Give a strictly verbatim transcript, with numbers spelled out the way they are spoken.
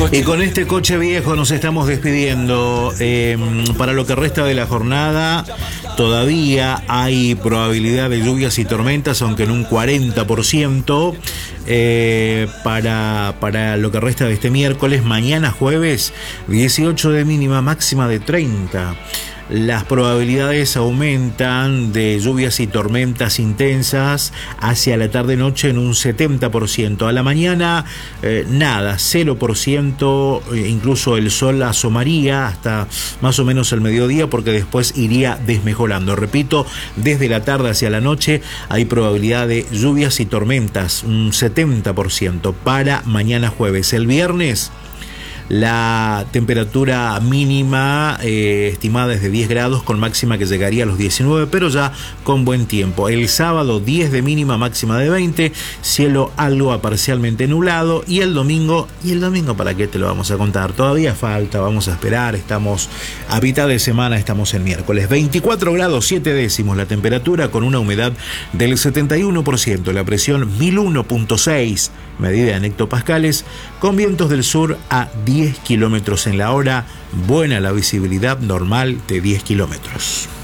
Y con este coche viejo nos estamos despidiendo. Eh, para lo que resta de la jornada, todavía hay probabilidad de lluvias y tormentas, aunque en un cuarenta por ciento. Eh, para, para lo que resta de este miércoles, mañana jueves, dieciocho de mínima, máxima de treinta. Las probabilidades aumentan de lluvias y tormentas intensas hacia la tarde-noche en un setenta por ciento. A la mañana, eh, nada, cero por ciento. Incluso el sol asomaría hasta más o menos el mediodía, porque después iría desmejorando. Repito, desde la tarde hacia la noche hay probabilidad de lluvias y tormentas, un setenta por ciento para mañana jueves. El viernes, la temperatura mínima eh, estimada es de diez grados, con máxima que llegaría a los diecinueve, pero ya con buen tiempo. El sábado, diez de mínima, máxima de veinte, cielo algo a parcialmente nublado. Y el domingo, ¿y el domingo para qué te lo vamos a contar? Todavía falta, vamos a esperar, estamos a mitad de semana, estamos el miércoles. veinticuatro grados siete décimos la temperatura, con una humedad del setenta y uno por ciento, la presión mil uno punto seis, medida en hectopascales, con vientos del sur a diez kilómetros en la hora, buena la visibilidad normal de diez kilómetros.